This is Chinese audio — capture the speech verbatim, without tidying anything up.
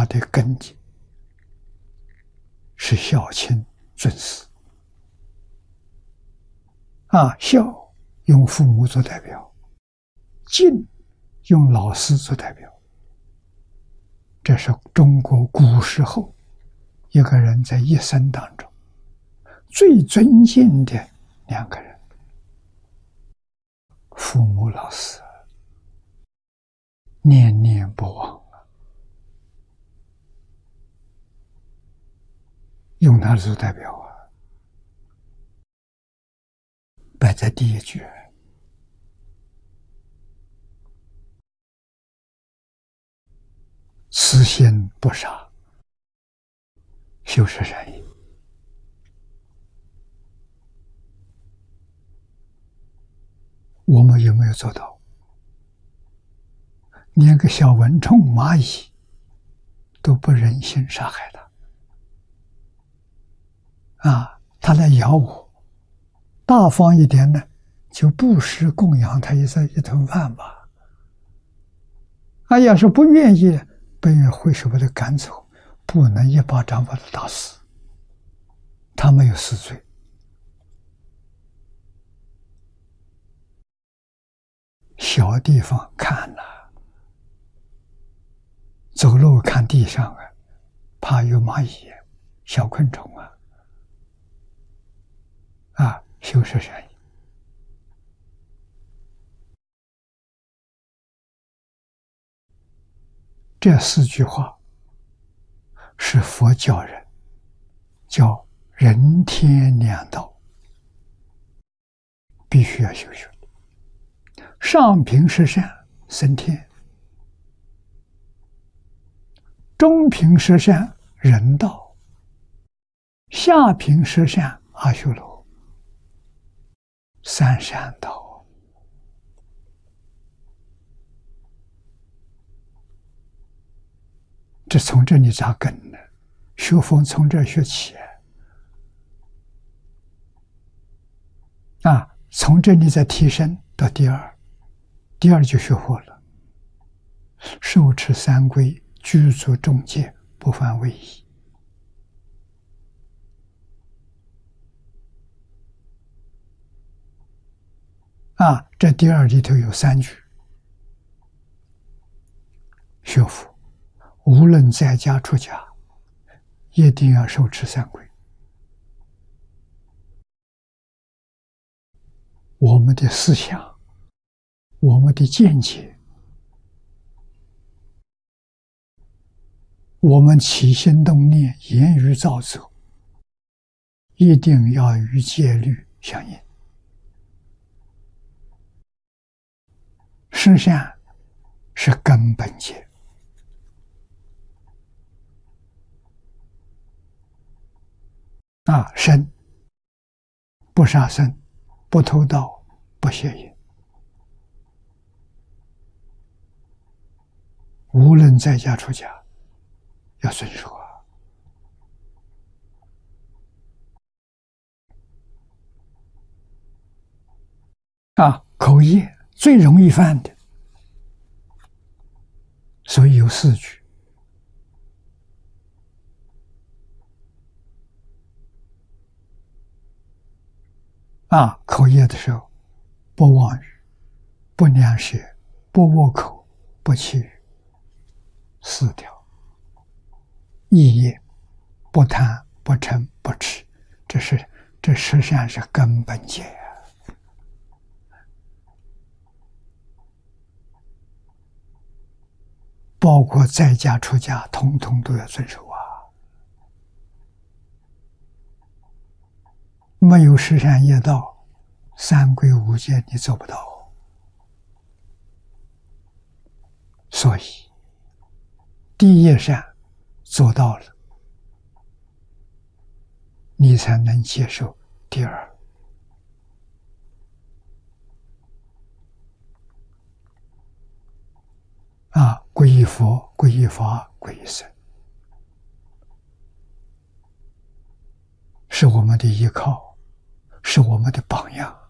他的根基是孝亲尊师。啊，孝用父母做代表，敬用老师做代表。这是中国古时候一个人在一生当中最尊敬的两个人，父母老师，念念不忘，用他做代表啊，摆在第一句。慈心不杀，修持善业。我们有没有做到？连个小蚊虫、蚂蚁都不忍心杀害它啊！它来咬我，大方一点呢，就布施供养它一一顿饭吧。啊，要是不愿意，本愿会手把他赶走，不能一巴掌把他打死。他没有死罪。小地方看了，走路看地上啊，怕有蚂蚁、小昆虫啊，啊，修持善业。这四句话是佛教人叫人天两道，必须要修学。上品十善升天，中品十善人道，下品十善阿修罗，三善道。这从这里扎根呢，学佛从这学起啊，从这里再提升到第二，第二就学佛了。受持三规，具足众戒，不犯违仪。啊，这第二里头有三句，学佛无论在家出家，一定要受持三规。我们的思想，我们的见解，我们起心动念、言语造作，一定要与戒律相应。十善是根本戒。啊，身不杀生，不偷盗，不邪淫。无论在家出家，要遵守啊！啊，口业最容易犯的，所以有四句。啊，口业的时候，不妄语，不两舌，不恶口，不绮语，四条。意业，不贪，不嗔，不痴，这是这十善是根本戒啊。包括在家出家，统统都要遵守啊。没有十善业道，三规五戒你做不到。所以第一善做到了，你才能接受第二。啊，皈依佛，皈依法，皈依僧，是我们的依靠，是我们的榜样。